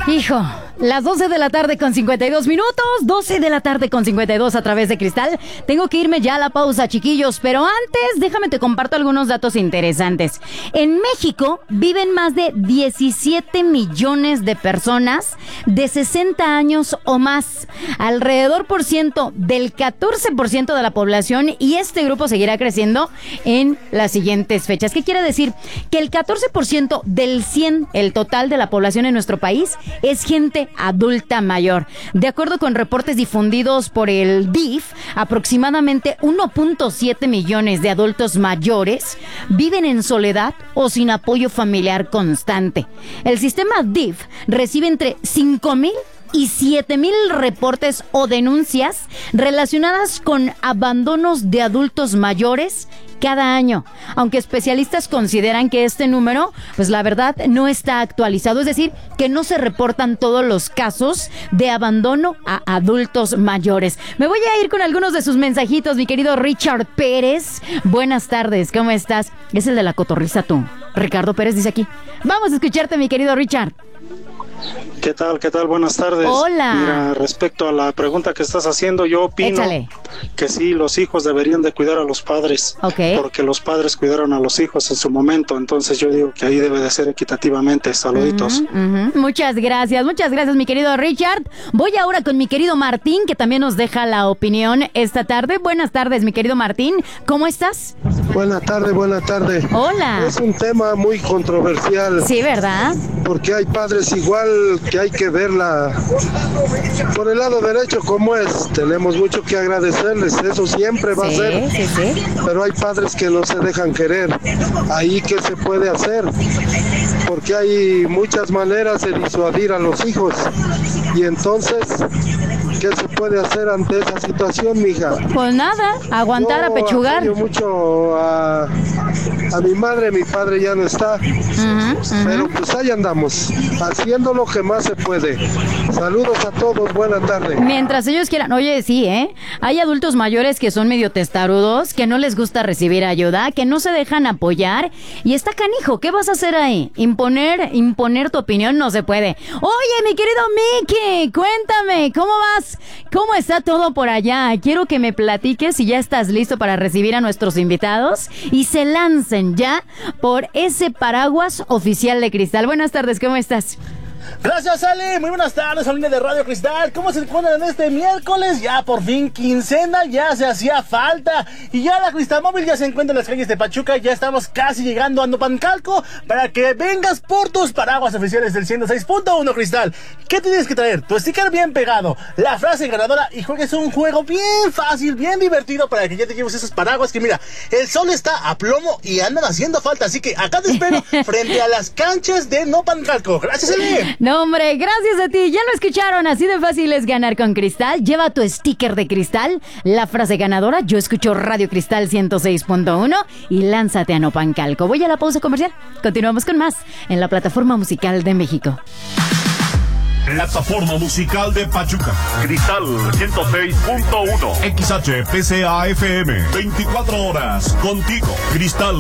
Hijo, las 12 de la tarde con 52 minutos, 12 de la tarde con 52 a través de Cristal. Tengo que irme ya a la pausa, chiquillos, pero antes déjame te comparto algunos datos interesantes. En México viven más de 17 millones de personas de 60 años o más, alrededor del 14% de la población, y este grupo seguirá creciendo en las siguientes fechas. ¿Qué quiere decir? Que el 14% del 100, el total de la población en nuestro país, es gente adulta mayor. De acuerdo con reportes difundidos por el DIF, aproximadamente 1.7 millones de adultos mayores viven en soledad o sin apoyo familiar constante. El sistema DIF recibe entre 5,000 y 7,000 reportes o denuncias relacionadas con abandonos de adultos mayores cada año, aunque especialistas consideran que este número, pues la verdad, no está actualizado, es decir, que no se reportan todos los casos de abandono a adultos mayores. Me voy a ir con algunos de sus mensajitos, mi querido Richard Pérez. Buenas tardes, ¿cómo estás? Es el de la cotorriza tú. Ricardo Pérez dice aquí. Vamos a escucharte, mi querido Richard. ¿Qué tal? Buenas tardes. Hola. Mira, respecto a la pregunta que estás haciendo, yo opino que sí, los hijos deberían de cuidar a los padres, porque los padres cuidaron a los hijos en su momento, entonces yo digo que ahí debe de ser equitativamente. Saluditos. Muchas gracias, mi querido Richard. Voy ahora con mi querido Martín, que también nos deja la opinión esta tarde. Buenas tardes, mi querido Martín, ¿cómo estás? Buena tarde. Hola. Es un tema muy controversial. Sí, ¿verdad? Porque hay padres igual que hay que verla por el lado derecho como es. Tenemos mucho que agradecerles, eso siempre va a ser. Sí. Pero hay padres que no se dejan querer. Ahí, ¿qué se puede hacer? Porque hay muchas maneras de disuadir a los hijos. Y entonces, ¿qué se puede hacer ante esa situación, mija? Pues nada, aguantar, apechugar. Yo mucho a mi madre, mi padre ya no está. Pero pues ahí andamos, haciendo lo que más se puede. Saludos a todos, buena tarde. Mientras ellos quieran. Oye, sí, hay adultos mayores que son medio testarudos, que no les gusta recibir ayuda, que no se dejan apoyar, y está canijo. ¿Qué vas a hacer ahí? Imponer tu opinión no se puede. Oye, mi querido Miki, cuéntame, ¿cómo vas? ¿Cómo está todo por allá? Quiero que me platiques si ya estás listo para recibir a nuestros invitados y se lancen ya por ese paraguas oficial de Cristal. Buenas tardes, ¿cómo estás? Gracias, Ale. Muy buenas tardes, familia de Radio Cristal. ¿Cómo se encuentran este miércoles? Ya por fin quincena, ya se hacía falta. Y ya la Cristal Móvil ya se encuentra en las calles de Pachuca. Ya estamos casi llegando a Nopancalco para que vengas por tus paraguas oficiales del 106.1 Cristal. ¿Qué tienes que traer? Tu sticker bien pegado, la frase ganadora, y juegues un juego bien fácil, bien divertido para que ya te lleves esos paraguas que mira, el sol está a plomo y andan haciendo falta. Así que acá te espero frente a las canchas de Nopancalco. Gracias, Ale. No, hombre, gracias a ti. Ya lo escucharon, así de fácil es ganar con Cristal. Lleva tu sticker de Cristal, la frase ganadora, yo escucho Radio Cristal 106.1 y lánzate a Nopancalco. Voy a la pausa comercial. Continuamos con más en la Plataforma Musical de México. Plataforma Musical de Pachuca. Cristal 106.1. XHPCA FM. 24 horas contigo. Cristal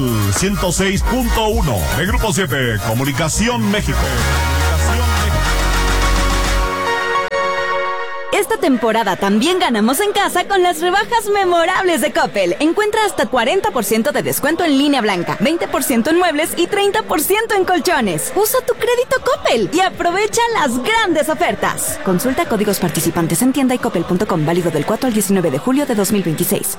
106.1. De Grupo 7. Comunicación México. Esta temporada también ganamos en casa con las rebajas memorables de Coppel. Encuentra hasta 40% de descuento en línea blanca, 20% en muebles y 30% en colchones. Usa tu crédito Coppel y aprovecha las grandes ofertas. Consulta códigos participantes en tienda y coppel.com, válido del 4 al 19 de julio de 2026.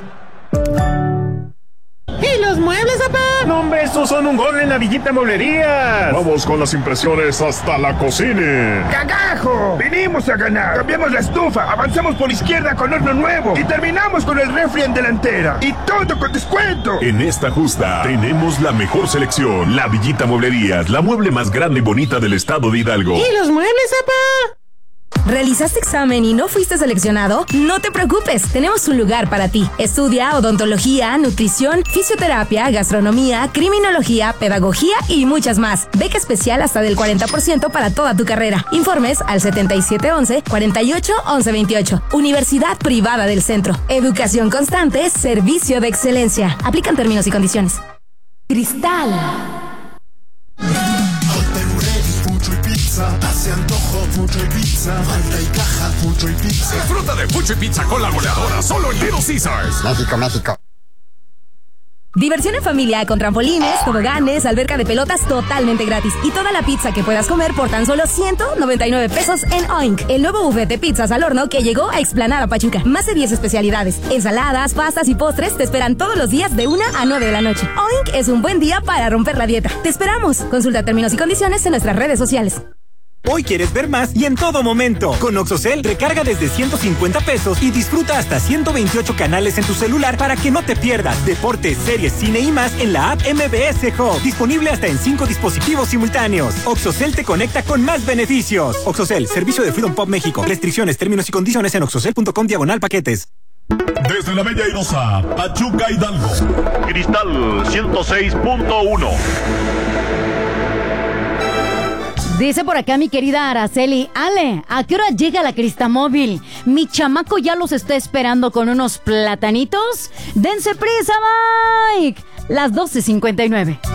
¿Y los muebles, papá? No, hombre, estos son un gol en la Villita Mueblerías. Vamos con las impresiones hasta la cocina. ¡Cagajo! Vinimos a ganar. Cambiamos la estufa, avanzamos por izquierda con horno nuevo y terminamos con el refri en delantera. Y todo con descuento. En esta justa tenemos la mejor selección. La Villita Mueblerías, la mueble más grande y bonita del estado de Hidalgo. ¿Y los muebles, papá? ¿Realizaste examen y no fuiste seleccionado? No te preocupes, tenemos un lugar para ti. Estudia odontología, nutrición, fisioterapia, gastronomía, criminología, pedagogía y muchas más. Beca especial hasta del 40% para toda tu carrera. Informes al 7711-481128. Universidad Privada del Centro. Educación constante, servicio de excelencia. Aplican términos y condiciones. Cristal. Hace antojo Fucho y pizza, falta y caja, Fucho y pizza. Disfruta de Fucho y Pizza con la goleadora, solo en Little Caesars. México, México. Diversión en familia con trampolines, toboganes, alberca de pelotas totalmente gratis y toda la pizza que puedas comer por tan solo 199 pesos en Oink, el nuevo buffet de pizzas al horno que llegó a Explanada Pachuca. Más de 10 especialidades, ensaladas, pastas y postres te esperan todos los días de 1 a 9 de la noche. Oink es un buen día para romper la dieta. Te esperamos. Consulta términos y condiciones en nuestras redes sociales. Hoy quieres ver más y en todo momento. Con Oxocel, recarga desde 150 pesos y disfruta hasta 128 canales en tu celular para que no te pierdas deportes, series, cine y más en la app MBS Hub. Disponible hasta en 5 dispositivos simultáneos. Oxocel te conecta con más beneficios. Oxocel, servicio de Freedom Pop México. Restricciones, términos y condiciones en oxocel.com/paquetes. Desde la Bella Irosa, Pachuca, Hidalgo. Cristal 106.1. Dice por acá mi querida Araceli, Ale, ¿a qué hora llega la Cristamóvil? Mi chamaco ya los está esperando con unos platanitos. ¡Dense prisa, Mike! Las 12:59.